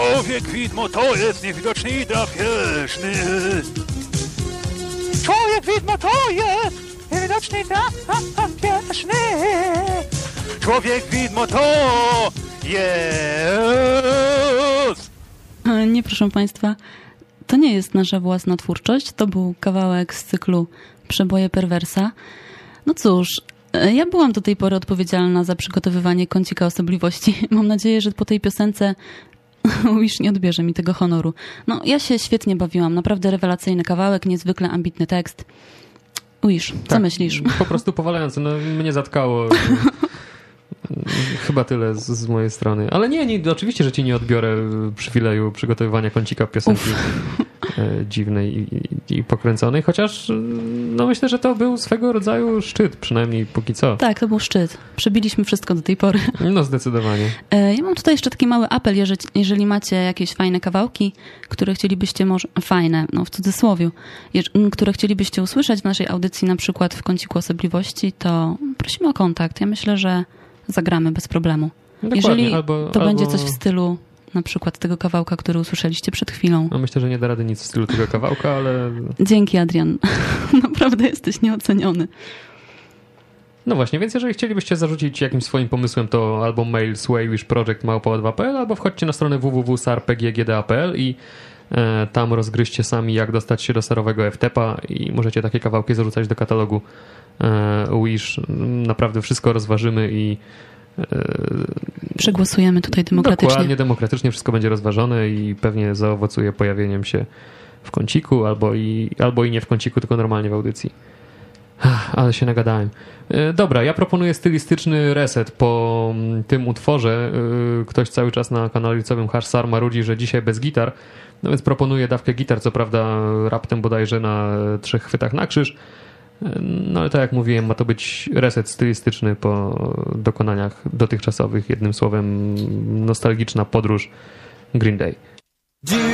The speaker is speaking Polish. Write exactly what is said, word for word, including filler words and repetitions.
Człowiek widmo to jest niewidoczny i drapieżny. Człowiek widmo to jest niewidoczny i drapieżny. Człowiek widmo to jest... Nie, proszę Państwa, to nie jest nasza własna twórczość. To był kawałek z cyklu Przeboje Perwersa. No cóż, ja byłam do tej pory odpowiedzialna za przygotowywanie kącika osobliwości. Mam nadzieję, że po tej piosence Wish nie odbierze mi tego honoru. No, ja się świetnie bawiłam. Naprawdę rewelacyjny kawałek, niezwykle ambitny tekst. Wish, co tak, myślisz? Po prostu powalający. No, mnie zatkało. Chyba tyle z, z mojej strony. Ale nie, nie, oczywiście, że ci nie odbiorę przywileju przygotowywania kącika piosenki e, dziwnej i, i, i pokręconej, chociaż no myślę, że to był swego rodzaju szczyt, przynajmniej póki co. Tak, to był szczyt. Przebiliśmy wszystko do tej pory. No zdecydowanie. E, ja mam tutaj jeszcze taki mały apel, jeżeli, jeżeli macie jakieś fajne kawałki, które chcielibyście może, fajne, no w cudzysłowiu, jeż, które chcielibyście usłyszeć w naszej audycji, na przykład w kąciku osobliwości, to prosimy o kontakt. Ja myślę, że zagramy bez problemu. Dokładnie, jeżeli albo, to albo... będzie coś w stylu na przykład tego kawałka, który usłyszeliście przed chwilą. No myślę, że nie da rady nic w stylu tego kawałka, ale... Dzięki, Adrian. Naprawdę jesteś nieoceniony. No właśnie, więc jeżeli chcielibyście zarzucić jakimś swoim pomysłem, to albo mail swayWishProject małpa o dwa kropka p l, albo wchodźcie na stronę w w w kropka s a r p g g d a kropka p l i e, tam rozgryźcie sami, jak dostać się do serowego F T P a i możecie takie kawałki zarzucać do katalogu e, Wish. Naprawdę wszystko rozważymy i przegłosujemy tutaj demokratycznie. Dokładnie, demokratycznie wszystko będzie rozważone i pewnie zaowocuje pojawieniem się w kąciku albo i, albo i nie w kąciku, tylko normalnie w audycji. Ale się nagadałem. Dobra, ja proponuję stylistyczny reset po tym utworze. Ktoś cały czas na kanale licowym Harsar marudzi, że dzisiaj bez gitar, no więc proponuję dawkę gitar, co prawda raptem bodajże na trzech chwytach na krzyż. No ale tak jak mówiłem, ma to być reset stylistyczny po dokonaniach dotychczasowych. Jednym słowem nostalgiczna podróż Green Day.